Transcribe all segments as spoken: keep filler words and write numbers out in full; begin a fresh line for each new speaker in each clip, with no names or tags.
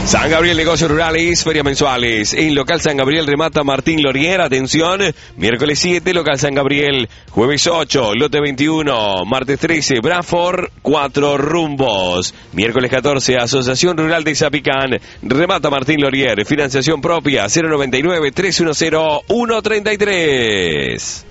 San Gabriel Negocios Rurales, ferias mensuales. En local San Gabriel remata Martín Lorier, atención, miércoles siete, local San Gabriel, jueves ocho, lote veintiuno, martes trece, Bradford, cuatro rumbos. Miércoles catorce, Asociación Rural de Zapicán, remata Martín Lorier, financiación propia, cero noventa y nueve, trescientos diez, ciento treinta y tres.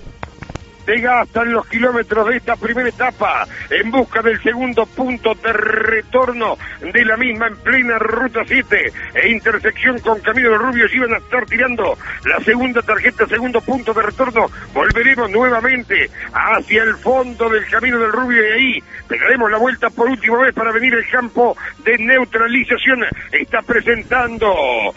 Se gastan los kilómetros de esta primera etapa en busca del segundo punto de retorno de la misma en plena ruta siete e intersección con Camino del Rubio. Y iban a estar tirando la segunda tarjeta, segundo punto de retorno. Volveremos nuevamente hacia el fondo del Camino del Rubio y ahí pegaremos la vuelta por última vez para venir el campo de neutralización. Está presentando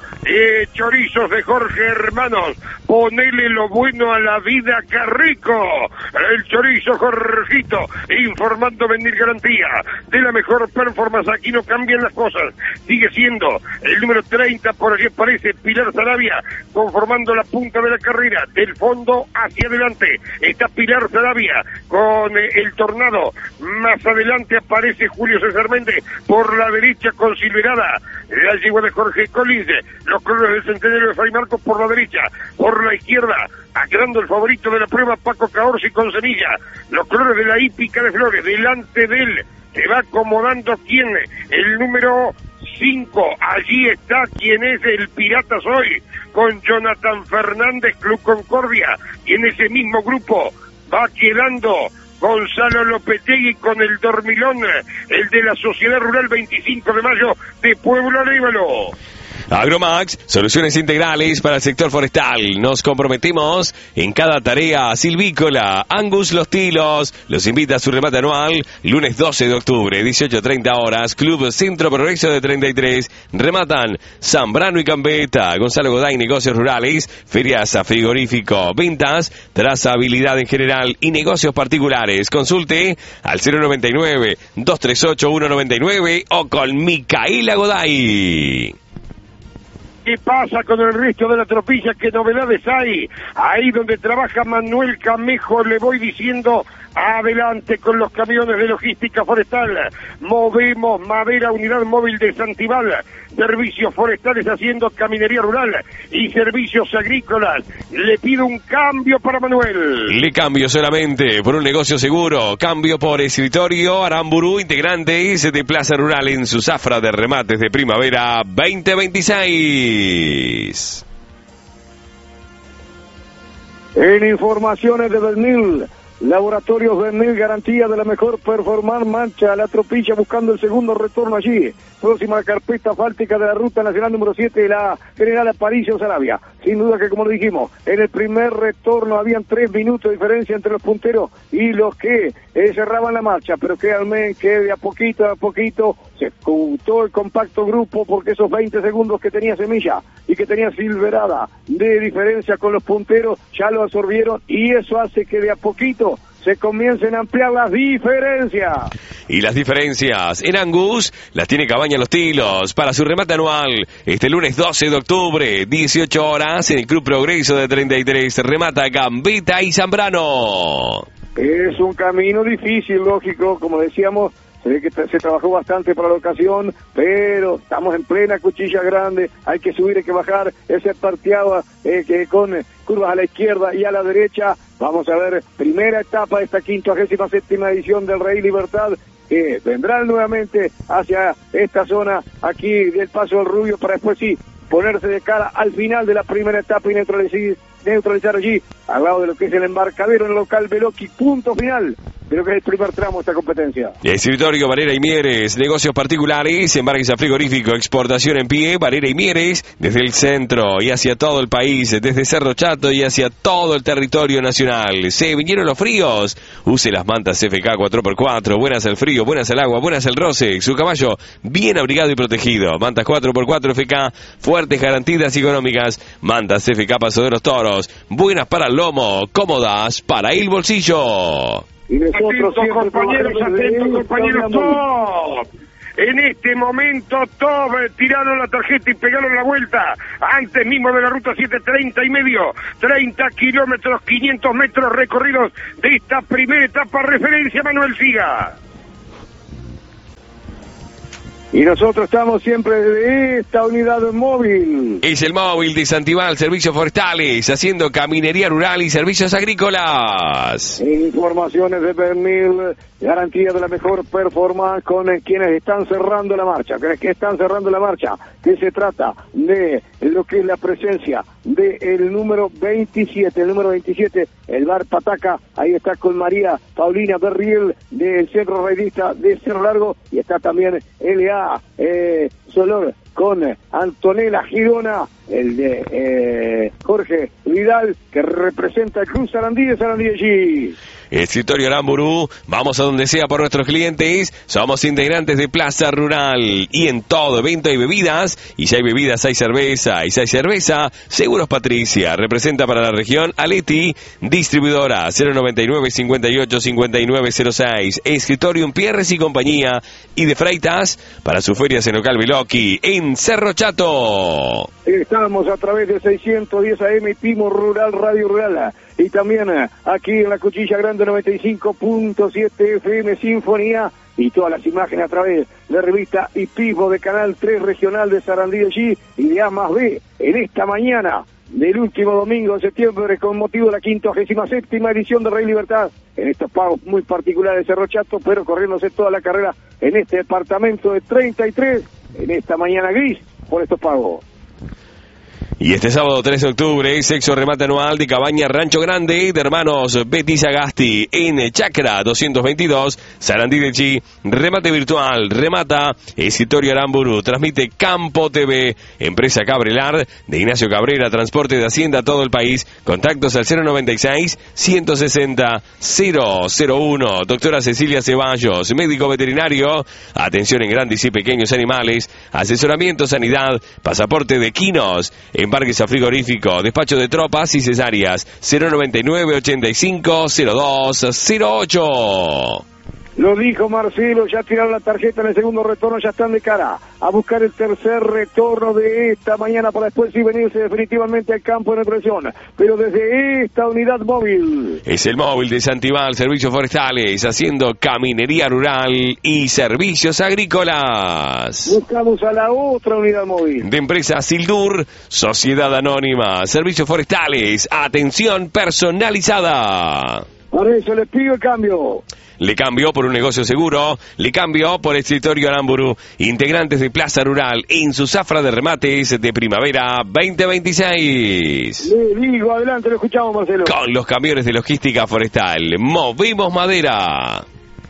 eh, chorizos de Jorge Hermanos. Ponele lo bueno a la vida, Carrico. El chorizo Jorgito, informando venir garantía de la mejor performance. Aquí no cambian las cosas, sigue siendo el número treinta, por allí aparece Pilar Sarabia, conformando la punta de la carrera, del fondo hacia adelante, está Pilar Sarabia, con eh, el Tornado, más adelante aparece Julio César Méndez, por la derecha con Silverada, la yegua de Jorge Collins, los colores del Centenario de Fray Marcos por la derecha, por la izquierda, aclarando el favorito de la prueba, Paco Caorsi con Semilla, los colores de la hípica de Flores, delante de él, se va acomodando quien, el número cinco, allí está quien es el Pirata Soy, con Jonathan Fernández, Club Concordia, y en ese mismo grupo va quedando Gonzalo Lopetegui con el Dormilón, el de la Sociedad Rural veinticinco de mayo de Pueblo Arévalo.
Agromax, soluciones integrales para el sector forestal. Nos comprometemos en cada tarea silvícola. Angus Los Tilos los invita a su remate anual, lunes doce de octubre, dieciocho treinta horas, Club Centro Progreso de treinta y tres. Rematan Zambrano y Gambetta, Gonzalo Goday, negocios rurales, ferias a frigorífico, ventas, trazabilidad en general y negocios particulares. Consulte al cero noventa y nueve, dos tres ocho, uno noventa y nueve o con Micaela Goday.
¿Qué pasa con el resto de la tropilla? ¿Qué novedades hay? Ahí donde trabaja Manuel Camejo, le voy diciendo, adelante con los camiones de logística forestal. Movemos madera, unidad móvil de Santibal, servicios forestales haciendo caminería rural y servicios agrícolas. Le pido un cambio para Manuel.
Le cambio solamente por un negocio seguro. Cambio por escritorio Aramburu, integrantes de Plaza Rural en su zafra de remates de primavera veinte veintiséis.
En informaciones de Bernil, Laboratorios Bernil, garantía de la mejor performance, mancha la tropilla buscando el segundo retorno allí. Próxima carpeta asfáltica de la ruta nacional número siete, la General Aparicio Sarabia. Sin duda que, como lo dijimos, en el primer retorno habían tres minutos de diferencia entre los punteros y los que eh, cerraban la marcha, pero que al menos que de a poquito a poquito se escutó el compacto grupo, porque esos veinte segundos que tenía Semilla y que tenía Silverada de diferencia con los punteros ya lo absorbieron, y eso hace que de a poquito se comiencen a ampliar las diferencias.
Y las diferencias en Angus las tiene Cabaña Los Tilos para su remate anual este lunes doce de octubre, dieciocho horas, en el Club Progreso de treinta y tres. Remata Gambetta y Zambrano.
Es un camino difícil, lógico, como decíamos. Se ve que se trabajó bastante para la ocasión, pero estamos en plena cuchilla grande, hay que subir, hay que bajar, ese parteado eh, que con curvas a la izquierda y a la derecha. Vamos a ver, primera etapa de esta quincuagésima séptima edición del Rey Libertad, que vendrán nuevamente hacia esta zona aquí del Paso del Rubio, para después sí ponerse de cara al final de la primera etapa y neutralizar, neutralizar allí, al lado de lo que es el embarcadero en el local Veloqui, punto final de lo que es el primer tramo de esta competencia.
Escritorio Varela y Mieres, negocios particulares, embarques a frigorífico, exportación en pie, Varela y Mieres, desde el centro y hacia todo el país, desde Cerro Chato y hacia todo el territorio nacional. Se vinieron los fríos, use las mantas F K cuatro por cuatro, buenas al frío, buenas al agua, buenas al roce, su caballo bien abrigado y protegido. Mantas cuatro por cuatro F K, fuertes, garantías económicas. Mantas F K Paso de los Toros, buenas para el lomo, cómodas para el bolsillo.
Y nosotros
atentos, compañeros, atentos, compañeros, top. En este momento, top, tiraron la tarjeta y pegaron la vuelta. Antes mismo de la ruta siete, treinta y medio, treinta kilómetros, quinientos metros recorridos de esta primera etapa. Referencia, Manuel Siga.
Y nosotros estamos siempre desde esta unidad móvil.
Es el móvil de Santibal, Servicios Forestales, haciendo caminería rural y servicios agrícolas.
Informaciones de Pernil, garantía de la mejor performance con quienes están cerrando la marcha. ¿Quienes que están cerrando la marcha? Que se trata de lo que es la presencia del número veintisiete. El número veintisiete, el Bar Pataca. Ahí está con María Paulina Berriel del Centro Raidista de Cerro Largo. Y está también L A Eh, Solor con Antonella Girona, el de eh, Jorge Vidal, que representa el Club Sarandí de Sarandí allí.
Escritorio Aramburu, vamos a donde sea por nuestros clientes, somos integrantes de Plaza Rural y en todo evento hay bebidas, y si hay bebidas hay cerveza, y si hay cerveza, Seguros Patricia, representa para la región Aleti, distribuidora cero noventa y nueve, cincuenta y ocho, cincuenta y nueve cero seis, Escritorio Pierres y compañía, y de Freitas para sus ferias en local Veloqui, en Cerro Chato.
Estamos a través de seiscientos diez A M Timo Rural, Radio Rural, y también aquí en la Cuchilla Grande noventa y cinco punto siete F M Sinfonía, y todas las imágenes a través de revista Hipismo de Canal tres Regional de Sarandí allí, y de A más B, en esta mañana del último domingo de septiembre, con motivo de la quincuagésima séptima edición de Rey Libertad, en estos pagos muy particulares de Cerro Chato, pero corriéndose toda la carrera en este departamento de treinta y tres, en esta mañana gris, por estos pagos.
Y este sábado tres de octubre, sexto remate anual de Cabaña Rancho Grande de hermanos Betty Sagasti en Chacra doscientos veintidós, Sarandí de Chi, remate virtual, remata Escritorio Aramburu, transmite Campo T V, empresa Cabrelar de Ignacio Cabrera, transporte de Hacienda a todo el país, contactos al cero noventa y seis, ciento sesenta, cero cero uno, doctora Cecilia Ceballos, médico veterinario, atención en grandes y pequeños animales, asesoramiento, sanidad, pasaporte de Quinos, embarques a frigorífico, despacho de tropas y cesáreas, cero noventa y nueve, ochenta y cinco, cero dos, cero ocho.
Lo dijo Marcelo, ya tiraron la tarjeta en el segundo retorno, ya están de cara a buscar el tercer retorno de esta mañana para después sí venirse definitivamente al campo de presión, pero desde esta unidad móvil.
Es el móvil de Santibal, Servicios Forestales, haciendo caminería rural y servicios agrícolas.
Buscamos a la otra unidad móvil.
De empresa Sildur, Sociedad Anónima, Servicios Forestales, atención personalizada.
Por eso les pido el cambio.
Le cambió por un negocio seguro, le cambió por Escritorio Aramburu, integrantes de Plaza Rural en su zafra de remates de primavera veinte veintiséis.
Le digo, adelante, lo escuchamos, Marcelo.
Con los camiones de logística forestal, movimos madera.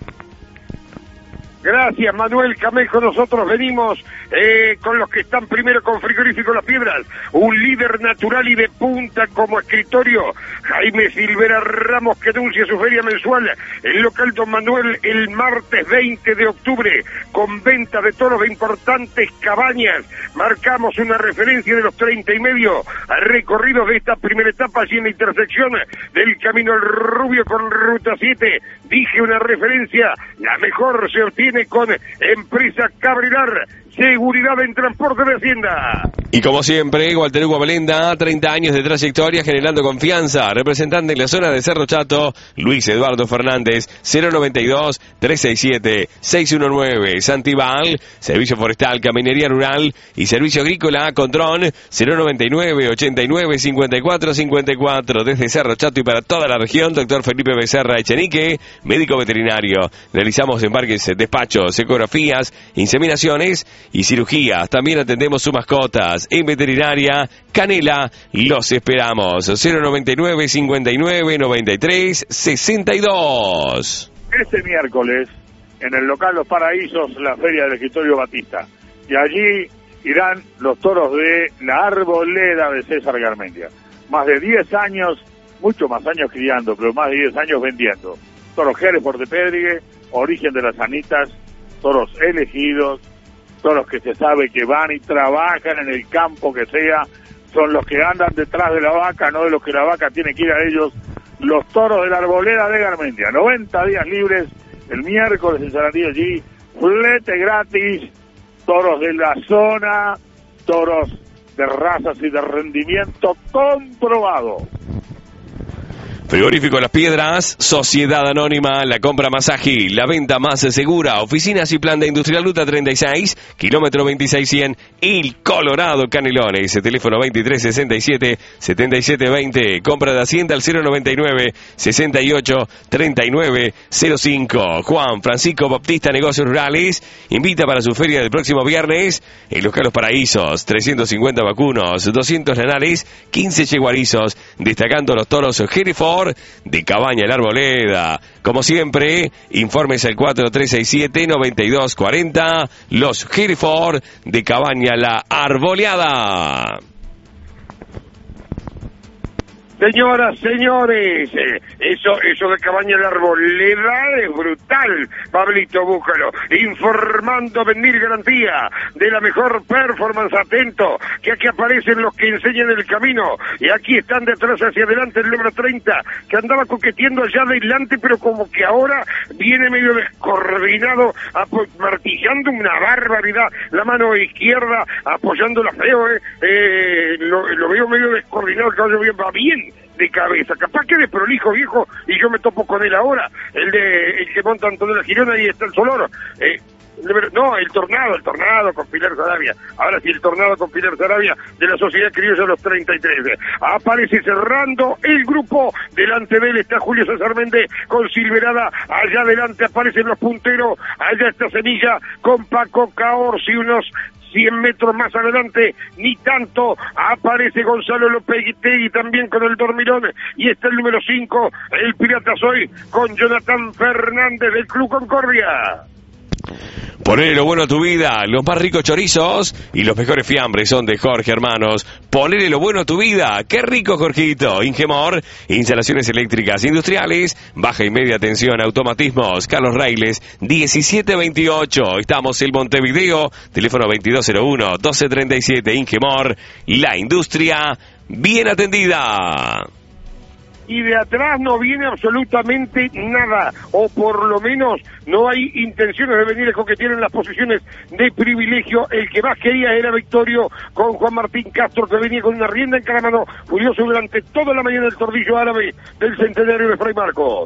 Gracias, Manuel Camejo. Nosotros venimos eh, con los que están primero con Frigorífico Las Piedras, un líder natural y de punta como Escritorio. Jaime Silvera Ramos, que anuncia su feria mensual en local Don Manuel el martes veinte de octubre, con ventas de toros de importantes cabañas. Marcamos una referencia de los treinta y medio recorridos de esta primera etapa allí en la intersección del Camino al Rubio con Ruta siete. Dije una referencia, la mejor se obtiene con empresa Cabrelar, seguridad en transporte de Hacienda.
Y como siempre, Walter Hugo Valenda, treinta años de trayectoria generando confianza. Representante en la zona de Cerro Chato, Luis Eduardo Fernández, cero noventa y dos, trescientos sesenta y siete, seiscientos diecinueve. Santibal, Servicio Forestal, Caminería Rural y Servicio Agrícola, Contrón, cero noventa y nueve, ochenta y nueve, cincuenta y cuatro, cincuenta y cuatro. Desde Cerro Chato y para toda la región, doctor Felipe Becerra Echenique, médico veterinario. Realizamos embarques, despachos, ecografías, inseminaciones y cirugías. También atendemos sus mascotas. En Veterinaria Canela los esperamos. cero noventa y nueve, cincuenta y nueve, noventa y tres, sesenta y dos.
Este miércoles, en el local Los Paraísos, la feria del Escritorio Batista. Y allí irán los toros de la Arboleda de César Garmendia. Más de diez años, mucho más años criando, pero más de diez años vendiendo. Toros Jerez Portepédrigue, origen de las Anitas, toros elegidos, toros que se sabe que van y trabajan en el campo que sea, son los que andan detrás de la vaca, no de los que la vaca tiene que ir a ellos, los toros de la Arboleda de Garmendia. noventa días libres, el miércoles en Sarandí allí, flete gratis, toros de la zona, toros de razas y de rendimiento comprobado.
Frigorífico Las Piedras, Sociedad Anónima, la compra más ágil, la venta más segura, oficinas y planta industrial Ruta treinta y seis, kilómetro veintiséis cien, El Colorado, Canelones, teléfono veintitrés sesenta y siete, setenta y siete veinte, compra de Hacienda al cero noventa y nueve, sesenta y ocho, treinta y nueve cero cinco. Juan Francisco Baptista Negocios Rurales invita para su feria del próximo viernes en Los Calos Paraísos, trescientos cincuenta vacunos, doscientos lanales, quince yeguarizos, destacando los toros Hereford de Cabaña La Arboleda. Como siempre, informes al cuatro tres seis siete, nueve dos cuatro cero, los Hereford de Cabaña La Arboleada.
Señoras, señores, eh, eso eso de Cabaña La Arboleda es brutal, Pablito, búscalo. Informando Venir Garantía de la mejor performance, atento, que aquí aparecen los que enseñan el camino, y aquí están detrás hacia adelante el número treinta, que andaba coqueteando allá adelante, pero como que ahora viene medio descoordinado, apo- martillando una barbaridad, la mano izquierda apoyándola feo, eh, eh lo, lo veo medio descoordinado, el caballo bien, va bien de cabeza, capaz que de prolijo, viejo, y yo me topo con él ahora, el de el que monta Antonio Girona y está el Soloro, eh, no, el Tornado, el Tornado con Pilar Sarabia, ahora sí, el Tornado con Pilar Sarabia de la Sociedad Criolla de los treinta y tres, aparece cerrando el grupo, delante de él está Julio César Méndez con Silverada, allá adelante aparecen los punteros, allá está Semilla con Paco Caorsi, unos cien metros más adelante, ni tanto, aparece Gonzalo Lopetegui también con el Dormirón, y está el número cinco, el Pirata Soy, con Jonathan Fernández del Club Concordia.
Ponele lo bueno a tu vida, los más ricos chorizos y los mejores fiambres son de Jorge Hermanos. Ponele lo bueno a tu vida, qué rico, Jorgito. Ingemor, instalaciones eléctricas industriales, baja y media tensión, automatismos, Carlos Reiles, diecisiete veintiocho. Estamos en Montevideo, teléfono veintidós cero uno, doce treinta y siete. Ingemor, la industria bien atendida.
Y de atrás no viene absolutamente nada, o por lo menos no hay intenciones de venir a coquetear en las posiciones de privilegio. El que más quería era Victorio con Juan Martín Castro, que venía con una rienda en cada mano, furioso durante toda la mañana el tordillo árabe del centenario de Fray Marcos.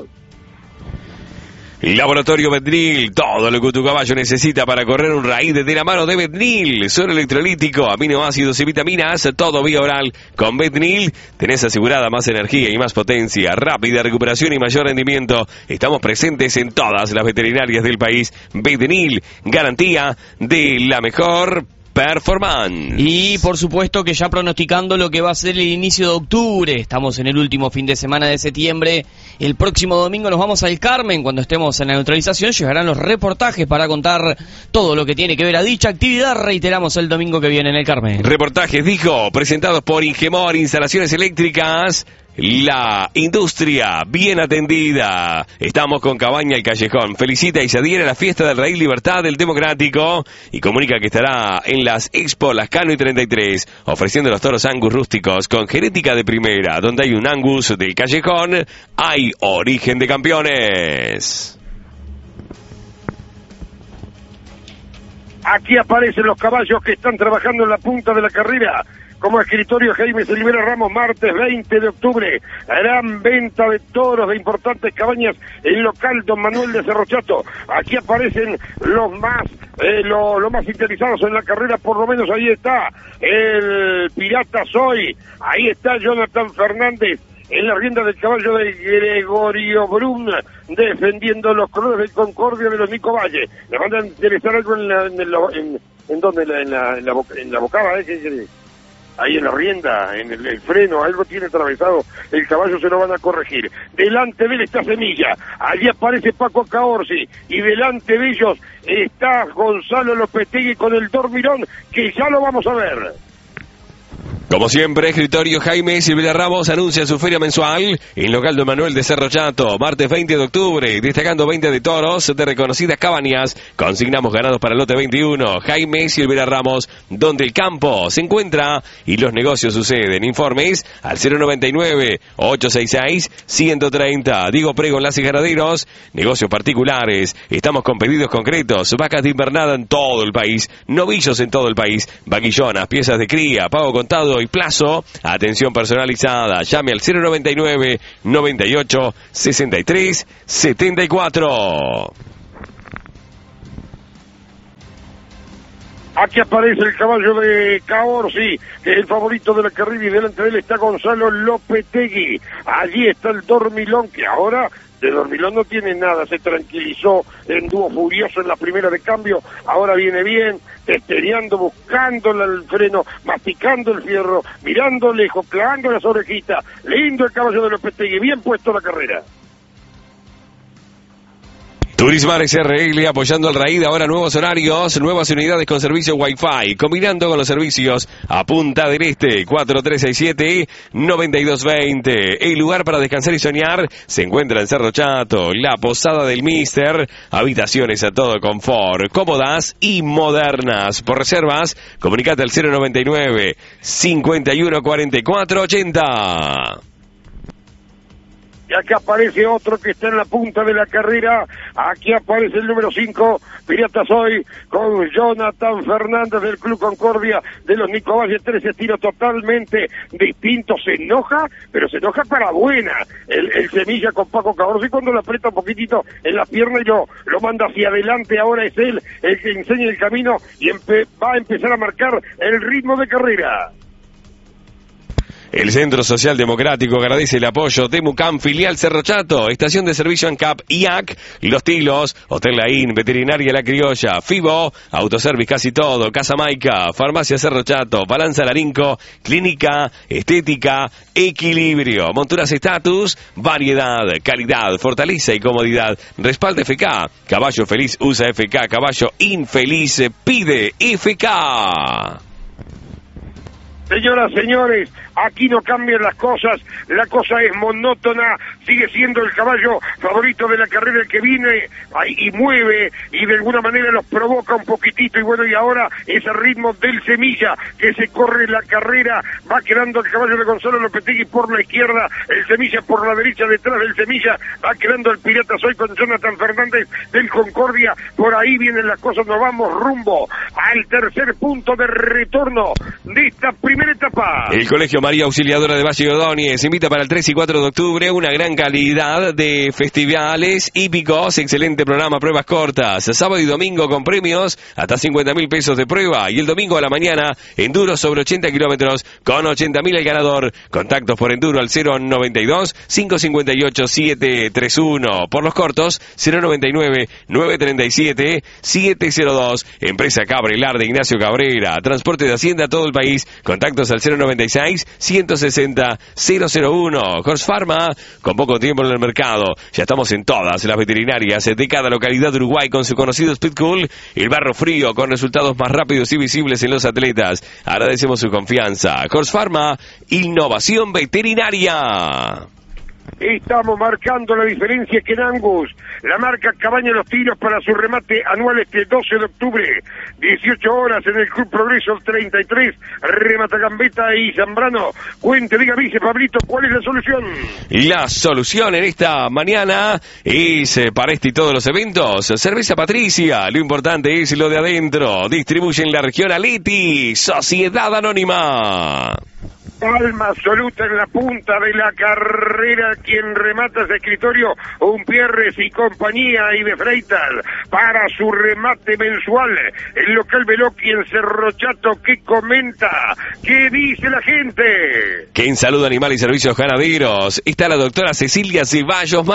Laboratorio Bednil, todo lo que tu caballo necesita para correr un raíz de la mano de Bednil. Suero electrolítico, aminoácidos y vitaminas, todo vía oral. Con Bednil tenés asegurada más energía y más potencia, rápida recuperación y mayor rendimiento. Estamos presentes en todas las veterinarias del país. Bednil, garantía de la mejor performance.
Y por supuesto que ya pronosticando lo que va a ser el inicio de octubre, estamos en el último fin de semana de septiembre, el próximo domingo nos vamos al Carmen, cuando estemos en la neutralización llegarán los reportajes para contar todo lo que tiene que ver a dicha actividad, reiteramos el domingo que viene en el Carmen.
Reportajes, dijo, presentados por Ingemor, instalaciones eléctricas, la industria bien atendida. Estamos con Cabaña El Callejón. Felicita y se adhiere a la fiesta del Raíz Libertad del Democrático y comunica que estará en las Expo Lascano y treinta y tres, ofreciendo los toros Angus rústicos con genética de primera. Donde hay un Angus del Callejón, hay origen de campeones.
Aquí aparecen los caballos que están trabajando en la punta de la carrera. Como escritorio Jaime Silvera Ramos, martes veinte de octubre, gran venta de toros de importantes cabañas en local Don Manuel de Cerrochato. Aquí aparecen los más, eh, lo, lo más interesados en la carrera, por lo menos ahí está el Pirata Soy, ahí está Jonathan Fernández en la rienda del caballo de Gregorio Brum, defendiendo los colores del Concordia de los Nico Valle. ¿Le van a interesar algo en la, en, el, en, en dónde? En la, en la, en la, boca, en la bocava, ¿eh? ¿Qué querés? Ahí en la rienda, en el, el freno, algo tiene atravesado, el caballo se lo van a corregir. Delante de él está Semilla, allí aparece Paco Caorsi, y delante de ellos está Gonzalo Lopetegui con el Dormirón, que ya lo vamos a ver.
Como siempre, escritorio Jaime Silvera Ramos anuncia su feria mensual en local de Manuel de Cerro Chato, martes veinte de octubre, destacando veinte de toros de reconocidas cabañas. Consignamos ganados para el lote veintiuno. Jaime Silvera Ramos, donde el campo se encuentra y los negocios suceden. Informes al cero noventa y nueve, ochocientos sesenta y seis, ciento treinta. Diego Prego, Enlaces Ganaderos, negocios particulares. Estamos con pedidos concretos, vacas de invernada en todo el país, novillos en todo el país, vaquillonas, piezas de cría, pago contado todo y plazo. Atención personalizada. Llame al cero noventa y nueve, noventa y ocho, sesenta y tres, setenta y cuatro.
Aquí aparece el caballo de Caorsi, que es el favorito de la carrera, y delante de él está Gonzalo Lopetegui. Allí está el Dormilón, que ahora de Dormilón no tiene nada, se tranquilizó en dúo furioso en la primera de cambio, ahora viene bien, testereando, buscando el freno, masticando el fierro, mirando lejos, clavando las orejitas. Lindo el caballo de Lopetegui, bien puesto la carrera.
Turismar S R L apoyando al Raid, ahora nuevos horarios, nuevas unidades con servicio Wi-Fi, combinando con los servicios a Punta del Este, cuatro tres seis siete, nueve dos dos cero. El lugar para descansar y soñar se encuentra en Cerro Chato, la posada del Mister, habitaciones a todo confort, cómodas y modernas. Por reservas, comunicate al cero noventa y nueve, cincuenta y uno cuarenta y cuatro ochenta.
Y acá aparece otro que está en la punta de la carrera. Aquí aparece el número cinco, Piratas Hoy, con Jonathan Fernández del Club Concordia de los Nico Valle. Tres estilos totalmente distintos. Se enoja, pero se enoja para buena. El, el Semilla con Paco Caorsi, cuando lo aprieta un poquitito en la pierna y lo, lo manda hacia adelante. Ahora es él el que enseña el camino y empe, va a empezar a marcar el ritmo de carrera.
El Centro Social Democrático agradece el apoyo de Mucam, filial Cerro Chato, estación de servicio ANCAP, I A C, Los Tilos, Hotel Laín, Veterinaria La Criolla, FIBO, Autoservice Casi Todo, Casa Maica, Farmacia Cerro Chato, Balanza Larinco, Clínica, Estética, Equilibrio, Monturas Status, variedad, calidad, fortaleza y comodidad. Respalda F K, Caballo Feliz usa F K, Caballo Infeliz pide F K.
Señoras, señores, aquí no cambian las cosas, la cosa es monótona, sigue siendo el caballo favorito de la carrera el que viene ay, y mueve y de alguna manera los provoca un poquitito, y bueno, y ahora ese ritmo del Semilla que se corre la carrera, va quedando el caballo de Gonzalo Lopetegui por la izquierda, el Semilla por la derecha, detrás del Semilla va quedando el Pirata Soy con Jonathan Fernández del Concordia. Por ahí vienen las cosas, nos vamos rumbo al tercer punto de retorno de esta primera etapa.
El Colegio María Auxiliadora de Valle Ordóñez invita para el tres y cuatro de octubre una gran calidad de festivales hípicos, excelente programa, pruebas cortas, sábado y domingo con premios hasta cincuenta mil pesos de prueba, y el domingo a la mañana enduro sobre ochenta kilómetros con ochenta mil el ganador. Contactos por enduro al cero noventa y dos, cinco cincuenta y ocho, siete treinta y uno, por los cortos cero noventa y nueve, nueve treinta y siete, siete cero dos. Empresa Cabrelar de Ignacio Cabrera, transporte de Hacienda a todo el país. Contactos al cero noventa y seis, ciento sesenta, cero cero uno. Horse Pharma, con poco tiempo en el mercado. Ya estamos en todas las veterinarias de cada localidad de Uruguay con su conocido Speed Cool, el barro frío con resultados más rápidos y visibles en los atletas. Agradecemos su confianza. Horse Pharma, innovación veterinaria.
Estamos marcando la diferencia que en Angus, la marca Cabaña Los Tiros para su remate anual este doce de octubre, dieciocho horas en el Club Progreso treinta y tres, remata Gambetta y Zambrano. Cuente, diga vice Pablito, ¿cuál es la solución?
La solución en esta mañana es eh, para este y todos los eventos, Cerveza Patricia, lo importante es lo de adentro, distribuye en la región Aleti, Sociedad Anónima.
Calma absoluta en la punta de la carrera, quien remata ese escritorio, un Pierres y compañía y de Freital, para su remate mensual, el local Veloqui en Cerro Chato. ¿Qué comenta? ¿Qué dice la gente?
Que en Salud Animal y Servicios Ganaderos está la doctora Cecilia Ceballos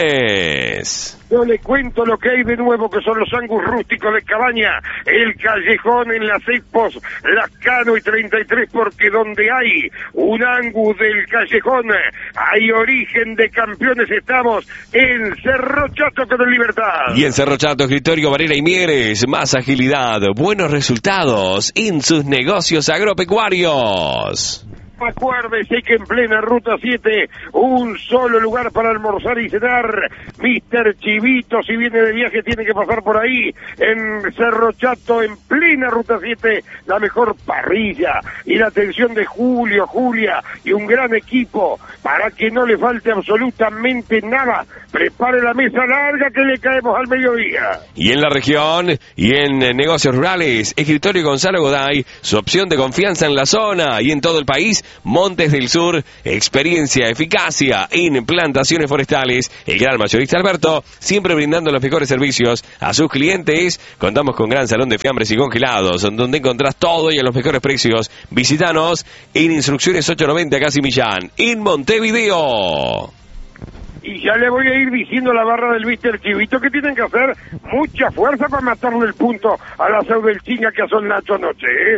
Martínez.
Yo le cuento lo que hay de nuevo, que son los Angus rústicos de Cabaña, el Callejón en las Expos, Lascano y treinta y tres, porque donde hay un Angus del Callejón, hay origen de campeones. Estamos en Cerro Chato con el Libertad.
Y en Cerro Chato, escritorio Varela y Mieres, más agilidad, buenos resultados en sus negocios agropecuarios.
Acuérdese que en plena Ruta siete, un solo lugar para almorzar y cenar. mister Chivito, si viene de viaje, tiene que pasar por ahí, en Cerro Chato, en plena Ruta siete, la mejor parrilla y la atención de Julio, Julia y un gran equipo para que no le falte absolutamente nada. Prepare la mesa larga que le caemos al mediodía.
Y en la región y en eh, negocios rurales, Escritorio Gonzalo Goday, su opción de confianza en la zona y en todo el país. Montes del Sur, experiencia, eficacia en plantaciones forestales. El gran mayorista Alberto, siempre brindando los mejores servicios a sus clientes. Contamos con gran salón de fiambres y congelados, donde encontrás todo y a los mejores precios. Visítanos en Instrucciones ochocientos noventa Casi Millán, en Montevideo.
Y ya le voy a ir diciendo a la barra del mister Chivito que tienen que hacer mucha fuerza para matarle el punto a la Saudelchinga que son Nacho anoche, ¿eh?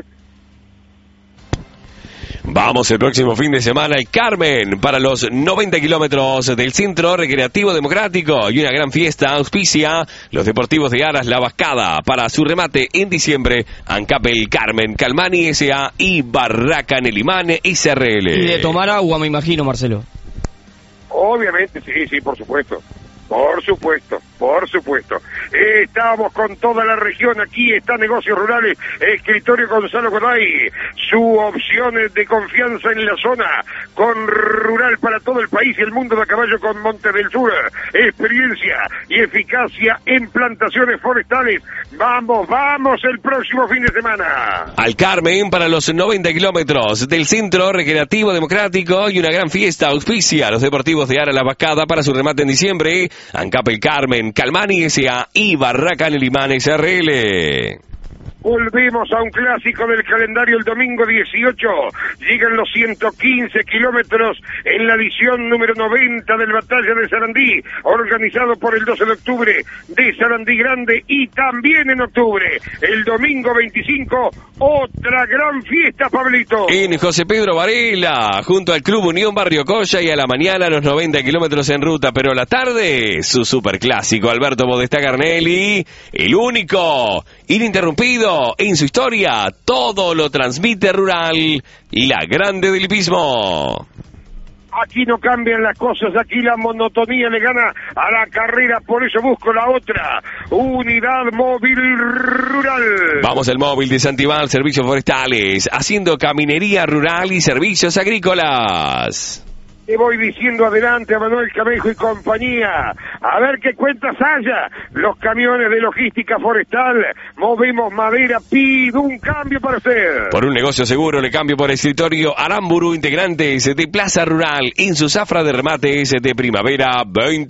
Vamos el próximo fin de semana al Carmen para los noventa kilómetros del Centro Recreativo Democrático y una gran fiesta auspicia los Deportivos de Aras La Vascada para su remate en diciembre. ANCAP El Carmen, Calmani S A y Barraca Nelimán S R L.
Y de tomar agua, me imagino, Marcelo.
Obviamente, sí, sí, por supuesto. Por supuesto, por supuesto. Eh, estamos con toda la región, aquí está Negocios Rurales, Escritorio Gonzalo Goday, su opción de confianza en la zona, con rural para todo el país y el mundo de a caballo con Montes del Sur, experiencia y eficacia en plantaciones forestales. Vamos, vamos el próximo fin de semana.
Al Carmen para los noventa kilómetros del Centro Recreativo Democrático y una gran fiesta auspicia los Deportivos de Ara La Vascada para su remate en diciembre. ANCAP El Carmen, Calmani S A y Barraca Nelimán S R L.
Volvemos a un clásico del calendario el domingo dieciocho. Llegan los ciento quince kilómetros en la edición número noventa del Batalla de Sarandí, organizado por el doce de octubre de Sarandí Grande, y también en octubre, el domingo veinticinco, otra gran fiesta, Pablito.
En José Pedro Varela, junto al Club Unión Barrio Coya, y a la mañana los noventa kilómetros en ruta, pero a la tarde su superclásico Alberto Podestá Carnelli, el único, ininterrumpido en su historia, todo lo transmite rural y la grande del hipismo.
Aquí no cambian las cosas, aquí la monotonía le gana a la carrera, por eso busco la otra, Unidad Móvil Rural.
Vamos al móvil de Santibal, servicios forestales, haciendo caminería rural y servicios agrícolas.
Te voy diciendo adelante a Manuel Camejo y compañía, a ver qué cuentas haya. Los camiones de logística forestal, movemos madera, pido un cambio para usted.
Por un negocio seguro le cambio por Escritorio Aramburu, integrantes de Plaza Rural en su zafra de remates de primavera veinte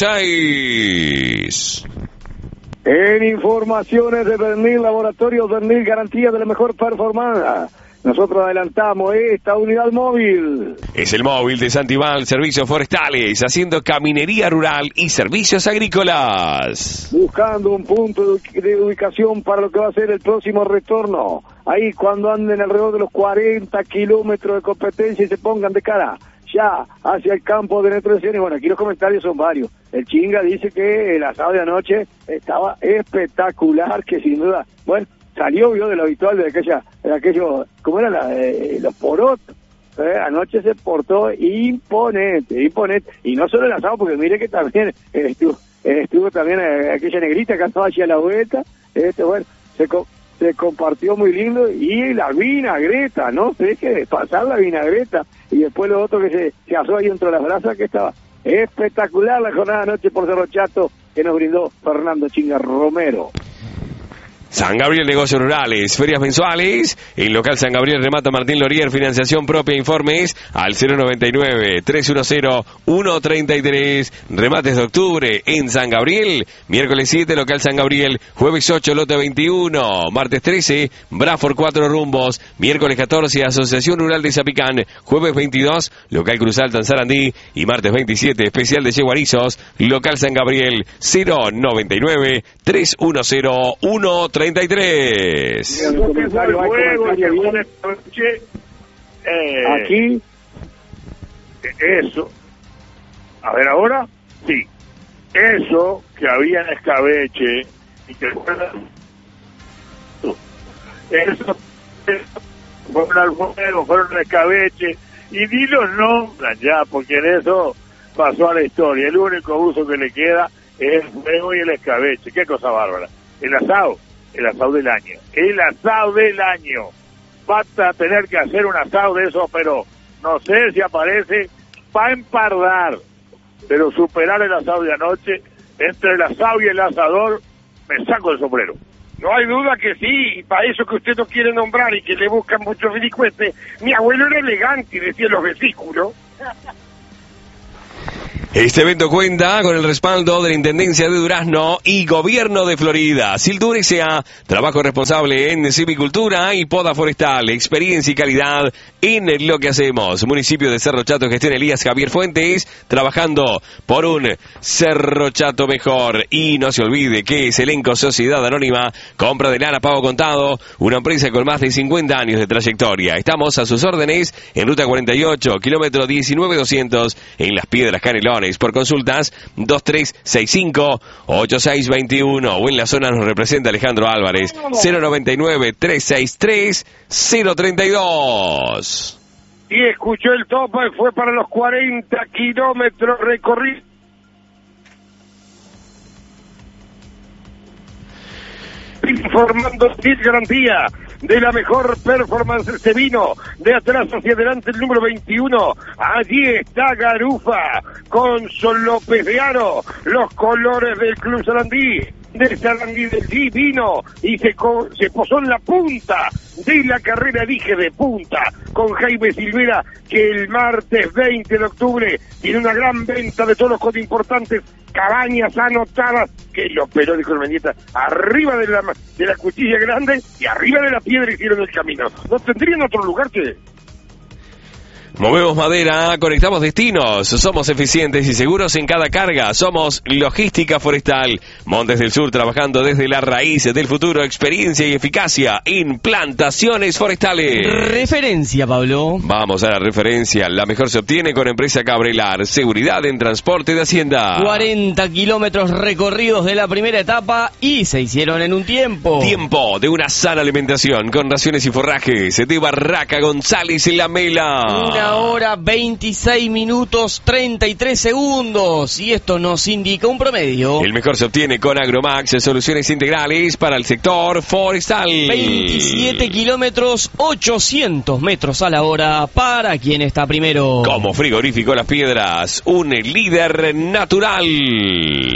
veintiséis.
En informaciones de Bernil, Laboratorios Bernil, garantía de la mejor performance. Nosotros adelantamos esta unidad móvil.
Es el móvil de Santibal, servicios forestales, haciendo caminería rural y servicios agrícolas.
Buscando un punto de ubicación para lo que va a ser el próximo retorno. Ahí cuando anden alrededor de los cuarenta kilómetros de competencia y se pongan de cara ya hacia el campo de neutralización. Y bueno, aquí los comentarios son varios. El Chinga dice que el asado de anoche estaba espectacular, que sin duda, bueno, salió yo de lo habitual de aquella, de aquello, ¿cómo era la, eh, los porotos? Eh, anoche se portó imponente, imponente, y no solo el asado, porque mire que también eh, estuvo, eh, estuvo también eh, aquella negrita que andaba hacia la vuelta, este, bueno, se, co se compartió muy lindo, y la vinagreta, ¿no? Se deje pasar la vinagreta, y después lo otro que se, se asó ahí entre las brasas, que estaba espectacular la jornada de anoche por Cerro Chato, que nos brindó Fernando Chinga Romero.
San Gabriel Negocios Rurales, ferias mensuales, en local San Gabriel remata Martín Lorier, financiación propia, informes al cero noventa y nueve, trescientos diez, ciento treinta y tres, remates de octubre en San Gabriel, miércoles siete, local San Gabriel, jueves ocho, lote veintiuno, martes trece, Braford cuatro rumbos, miércoles catorce, Asociación Rural de Zapicán, jueves veintidós, local Cruz Alta en Sarandí, y martes veintisiete, especial de Yeguarizos, local San Gabriel, cero noventa y nueve, trescientos diez, ciento treinta y tres.
Aquí.
Eso. A ver, ahora, sí. Eso que había en Escabeche y que eso fueron al fuego, fueron al escabeche, y ni los nombran ya, porque en eso pasó a la historia. El único uso que le queda es el fuego y el escabeche. Qué cosa bárbara. El asado, el asado del año. El asado del año. Va a tener que hacer un asado de eso, pero no sé si aparece para empardar. Pero superar el asado de anoche, entre el asado y el asador, me saco el sombrero.
No hay duda que sí, y para eso que usted no quiere nombrar y que le buscan muchos vericuetes, mi abuelo era elegante y decía los vesículos.
Este evento cuenta con el respaldo de la Intendencia de Durazno y Gobierno de Florida. Sildur S A, trabajo responsable en silvicultura y poda forestal, experiencia y calidad en lo que hacemos. Municipio de Cerro Chato, gestión Elías Javier Fuentes, trabajando por un Cerro Chato mejor. Y no se olvide que es Elenco Sociedad Anónima, compra de lana pago contado, una empresa con más de cincuenta años de trayectoria. Estamos a sus órdenes en Ruta cuarenta y ocho, kilómetro diecinueve doscientos, en Las Piedras, Canelones. Por consultas dos tres seis cinco ocho seis dos uno, o en la zona nos representa Alejandro Álvarez, cero noventa y nueve tres seis tres cero treinta y dos.
Y escuchó el topo y fue para los cuarenta kilómetros recorridos. Informando sin garantía de la mejor performance. Se vino de atrás hacia adelante el número veintiuno. Allí está Garufa con Sol López de Aro, los colores del Club Sarandí. De Sarandí del G vino y se, co- se posó en la punta de la carrera, dije de punta, con Jaime Silvera, que el martes veinte de octubre tiene una gran venta de todos los importantes cabañas anotadas, que los periódicos de Mendieta, arriba de la, de la cuchilla grande y arriba de la piedra hicieron el camino. ¿No tendrían otro lugar que...?
Movemos madera, conectamos destinos, somos eficientes y seguros en cada carga, somos Logística Forestal. Montes del Sur, trabajando desde la raíz del futuro, experiencia y eficacia en plantaciones forestales.
Referencia, Pablo.
Vamos a la referencia, la mejor se obtiene con Empresa Cabrelar, seguridad en transporte de Hacienda.
cuarenta kilómetros recorridos de la primera etapa y se hicieron en un tiempo.
Tiempo de una sana alimentación con raciones y forrajes de Barraca González en la Mela.
Una hora veintiséis minutos treinta y tres segundos, y esto nos indica un promedio.
El mejor se obtiene con Agromax, soluciones integrales para el sector forestal.
veintisiete kilómetros, ochocientos metros a la hora para quien está primero.
Como Frigorífico Las Piedras, un líder natural.